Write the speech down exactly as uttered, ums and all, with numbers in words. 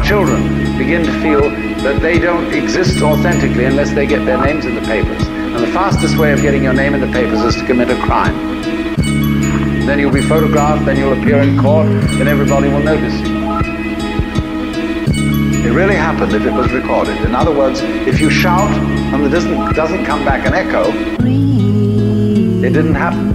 children begin to feel that they don't exist authentically unless they get their names in the papers. And the fastest way of getting your name in the papers is to commit a crime. Then you'll be photographed, then you'll appear in court, then everybody will notice you. It really happened if it was recorded. In other words, if you shout and there doesn't, doesn't come back an echo, it didn't happen.